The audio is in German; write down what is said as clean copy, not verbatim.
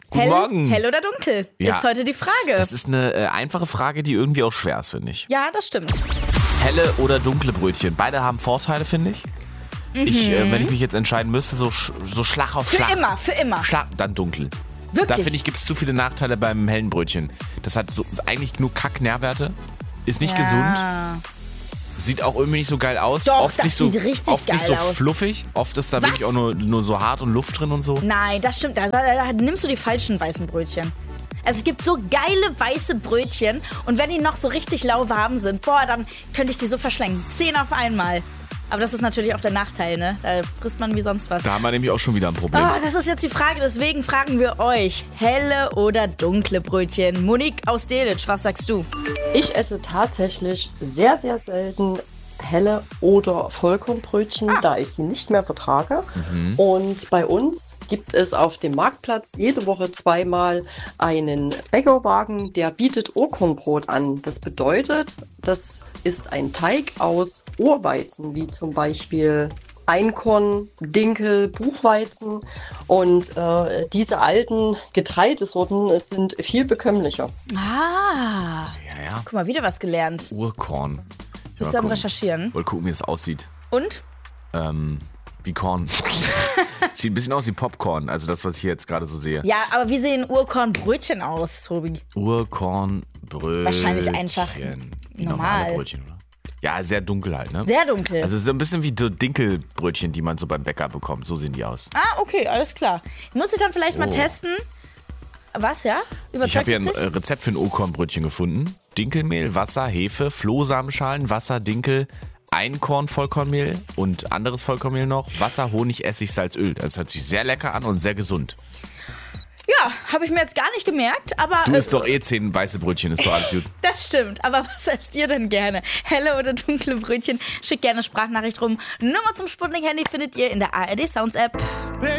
Guten Morgen. Hell oder dunkel, Ja. ist heute die Frage. Das ist eine einfache Frage, die irgendwie auch schwer ist, finde ich. Ja, das stimmt. Helle oder dunkle Brötchen. Beide haben Vorteile, finde ich. Wenn ich mich jetzt entscheiden müsste, so Schlag auf Schlag. Für immer. Schlag, dann dunkel. Wirklich? Da finde ich, gibt es zu viele Nachteile beim hellen Brötchen. Das hat so eigentlich nur Kack-Nährwerte. Ist nicht gesund. Sieht auch irgendwie nicht so geil aus. Doch, oft das nicht so, sieht richtig oft geil nicht so aus. fluffig. Oft ist da wirklich auch nur so hart und Luft drin und so. Nein, das stimmt. Da nimmst du die falschen weißen Brötchen. Also es gibt so geile weiße Brötchen und wenn die noch so richtig lauwarm sind, dann könnte ich die so verschlängen. 10 auf einmal. Aber das ist natürlich auch der Nachteil, ne? Da frisst man wie sonst was. Da haben wir nämlich auch schon wieder ein Problem. Das ist jetzt die Frage, deswegen fragen wir euch. Helle oder dunkle Brötchen? Monique aus Delitzsch, was sagst du? Ich esse tatsächlich sehr, sehr selten helle oder Vollkornbrötchen, da ich sie nicht mehr vertrage. Und bei uns gibt es auf dem Marktplatz jede Woche 2-mal einen Bäckerwagen, der bietet Urkornbrot an. Das bedeutet, das ist ein Teig aus Urweizen, wie zum Beispiel Einkorn, Dinkel, Buchweizen. Und diese alten Getreidesorten sind viel bekömmlicher. Ja. Guck mal, wieder was gelernt. Urkorn. Bist du am Recherchieren? Wollte gucken, wie es aussieht. Und? Wie Korn. Sieht ein bisschen aus wie Popcorn, also das, was ich hier jetzt gerade so sehe. Ja, aber wie sehen Urkornbrötchen aus, Tobi? Urkornbrötchen. Wahrscheinlich einfach wie normal. normale Brötchen, oder? Ja, sehr dunkel halt, ne? Sehr dunkel. Also so ein bisschen wie so Dinkelbrötchen, die man so beim Bäcker bekommt. So sehen die aus. Okay, alles klar. Muss ich dann vielleicht mal testen? Was, ja? Ich Überzeugt habe hier es ein dich? Rezept für ein Urkornbrötchen gefunden. Dinkelmehl, Wasser, Hefe, Flohsamenschalen, Wasser, Dinkel, Einkorn, Vollkornmehl und anderes Vollkornmehl noch. Wasser, Honig, Essig, Salz, Öl. Das hört sich sehr lecker an und sehr gesund. Ja, habe ich mir jetzt gar nicht gemerkt, aber... Du isst doch 10 weiße Brötchen, ist doch alles gut. Das stimmt, aber was esst ihr denn gerne? Helle oder dunkle Brötchen? Schickt gerne Sprachnachricht rum. Nummer zum Sputnik-Handy findet ihr in der ARD Sounds App.